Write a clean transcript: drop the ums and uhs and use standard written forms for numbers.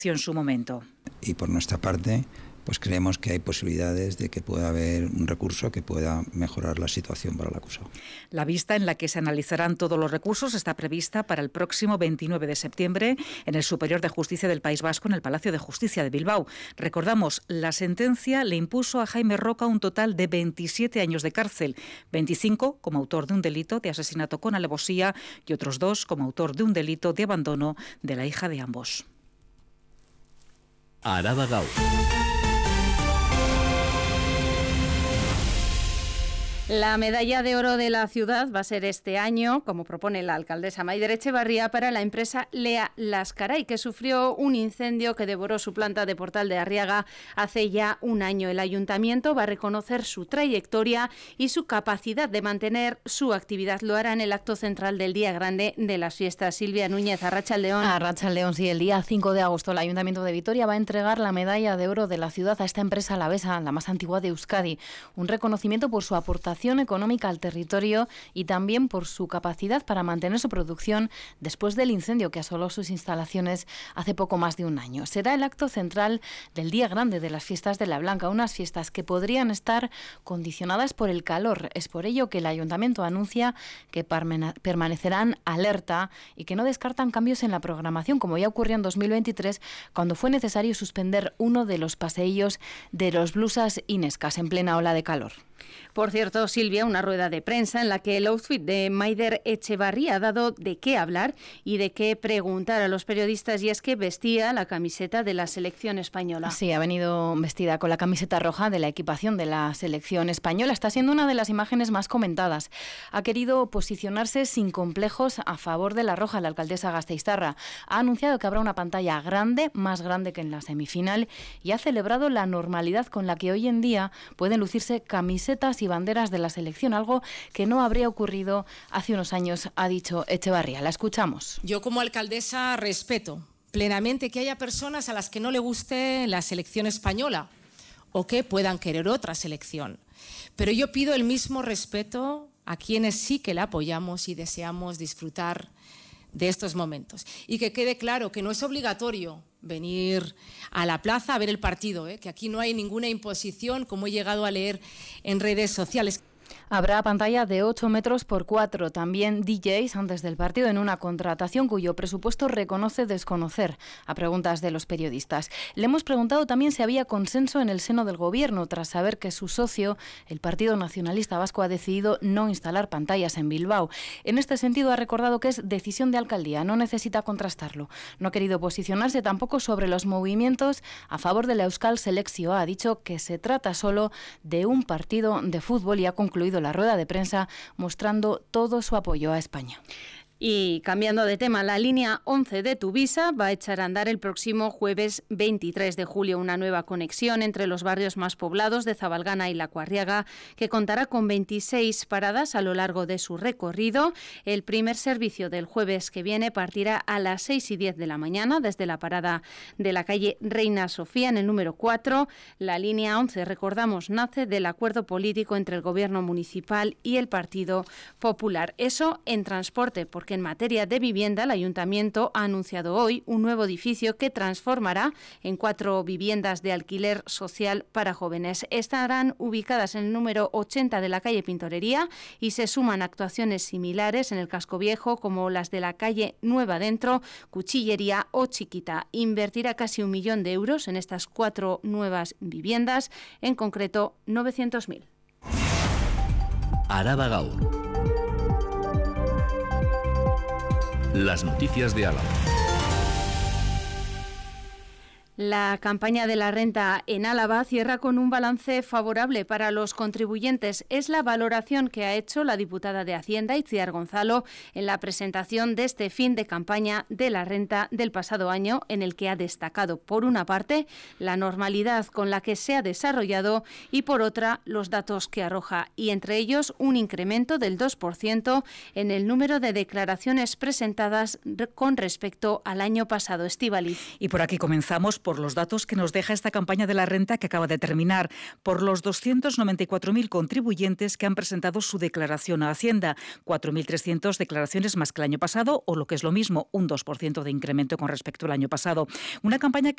en su momento. Y por nuestra parte, pues creemos que hay posibilidades de que pueda haber un recurso que pueda mejorar la situación para el acusado. La vista en la que se analizarán todos los recursos está prevista para el próximo 29 de septiembre en el Superior de Justicia del País Vasco, en el Palacio de Justicia de Bilbao. Recordamos, la sentencia le impuso a Jaime Roca un total de 27 años de cárcel, 25 como autor de un delito de asesinato con alevosía y otros 2 como autor de un delito de abandono de la hija de ambos. Araba Gaur. La medalla de oro de la ciudad va a ser este año, como propone la alcaldesa Maider Etxebarria, para la empresa Lea Lascaray, que sufrió un incendio que devoró su planta de Portal de Arriaga hace ya un año. El ayuntamiento va a reconocer su trayectoria y su capacidad de mantener su actividad. Lo hará en el acto central del Día Grande de las Fiestas. Silvia Núñez, Arratsaldeon. Arratsaldeon, sí, el día 5 de agosto el Ayuntamiento de Vitoria va a entregar la medalla de oro de la ciudad a esta empresa alavesa, la más antigua de Euskadi. Un reconocimiento por su aportación económica al territorio y también por su capacidad para mantener su producción después del incendio que asoló sus instalaciones hace poco más de un año. Será el acto central del Día Grande de las Fiestas de la Blanca, unas fiestas que podrían estar condicionadas por el calor. Es por ello que el Ayuntamiento anuncia que permanecerán alerta y que no descartan cambios en la programación, como ya ocurrió en 2023, cuando fue necesario suspender uno de los paseillos de los blusas Inescas en plena ola de calor. Por cierto, Silvia, una rueda de prensa en la que el outfit de Maider Etxebarria ha dado de qué hablar y de qué preguntar a los periodistas, y es que vestía la camiseta de la selección española. Sí, ha venido vestida con la camiseta roja de la equipación de la selección española. Está siendo una de las imágenes más comentadas. Ha querido posicionarse sin complejos a favor de la roja, la alcaldesa gasteiztarra. Ha anunciado que habrá una pantalla grande, más grande que en la semifinal, y ha celebrado la normalidad con la que hoy en día pueden lucirse camisetas y banderas de la selección, algo que no habría ocurrido hace unos años, ha dicho Etxebarria. La escuchamos. Yo como alcaldesa respeto plenamente que haya personas a las que no le guste la selección española o que puedan querer otra selección. Pero yo pido el mismo respeto a quienes sí que la apoyamos y deseamos disfrutar de estos momentos. Y que quede claro que no es obligatorio venir a la plaza a ver el partido, que aquí no hay ninguna imposición, como he llegado a leer en redes sociales. Habrá pantalla de 8 metros por 4, también DJs antes del partido en una contratación cuyo presupuesto reconoce desconocer, a preguntas de los periodistas. Le hemos preguntado también si había consenso en el seno del gobierno tras saber que su socio, el Partido Nacionalista Vasco, ha decidido no instalar pantallas en Bilbao. En este sentido ha recordado que es decisión de alcaldía, no necesita contrastarlo. No ha querido posicionarse tampoco sobre los movimientos a favor de la Euskal Selekzioa. Ha dicho que se trata solo de un partido de fútbol y ha concluido la rueda de prensa mostrando todo su apoyo a España. Y cambiando de tema, la línea 11 de Tuvisa va a echar a andar el próximo jueves 23 de julio una nueva conexión entre los barrios más poblados de Zabalgana y La Cuarriaga, que contará con 26 paradas a lo largo de su recorrido. El primer servicio del jueves que viene partirá a las 6:10 de la mañana desde la parada de la calle Reina Sofía en el número 4. La línea 11, recordamos, nace del acuerdo político entre el Gobierno municipal y el Partido Popular. Eso en transporte, porque en materia de vivienda, el Ayuntamiento ha anunciado hoy un nuevo edificio que transformará en 4 viviendas de alquiler social para jóvenes. Estarán ubicadas en el número 80 de la calle Pintorería y se suman actuaciones similares en el Casco Viejo, como las de la calle Nueva Dentro, Cuchillería o Chiquita. Invertirá casi 1 millón de euros en estas 4 nuevas viviendas, en concreto 900.000. Araba Gaur. Las noticias de Álava. La campaña de la renta en Álava cierra con un balance favorable para los contribuyentes. Es la valoración que ha hecho la diputada de Hacienda, Itziar Gonzalo, en la presentación de este fin de campaña de la renta del pasado año, en el que ha destacado, por una parte, la normalidad con la que se ha desarrollado y, por otra, los datos que arroja, y entre ellos un incremento del 2% en el número de declaraciones presentadas con respecto al año pasado. Estíbaliz. Y por aquí comenzamos por los datos que nos deja esta campaña de la renta que acaba de terminar, por los 294.000 contribuyentes que han presentado su declaración a Hacienda, 4.300 declaraciones más que el año pasado, o lo que es lo mismo, un 2% de incremento con respecto al año pasado. Una campaña